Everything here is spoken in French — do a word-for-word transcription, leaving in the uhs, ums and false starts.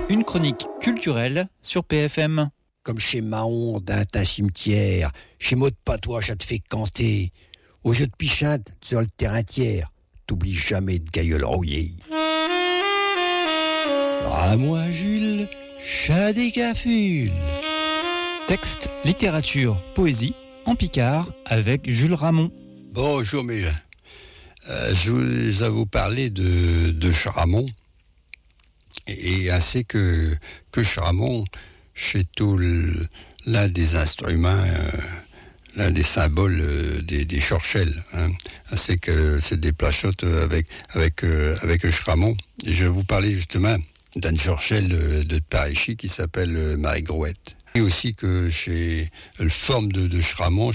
Une chronique culturelle sur P F M. Comme chez Mahon, d'un un cimetière, chez Maud Patois, ça te fait canter. Au jeu de pichinte, sur le terrain tiers, t'oublies jamais de gailleul rouillé. À moi, Jules, chat des cafules. Texte, littérature, poésie, en Picard, avec Jules Ramon. Bonjour mes gens. Euh, je vais vous parler de, de Charamon. Et ainsi que, que Charamon, c'est tout le, l'un des instruments, euh, l'un des symboles euh, des, des chorchelles. Hein. Ainsi que c'est des plachottes avec, avec, euh, avec Charamon. Et je vais vous parler justement d'un chorchelle de, de Paris qui s'appelle euh, Marie Grouette. Et aussi que chez le forme de, de Charamon,